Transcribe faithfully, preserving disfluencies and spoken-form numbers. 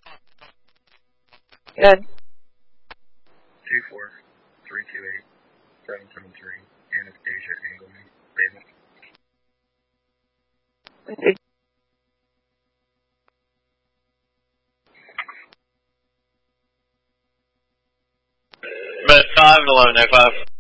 Good. two four three two eight seven seven three, Anastasia Engelman, Babel. Met five and eleven, A five.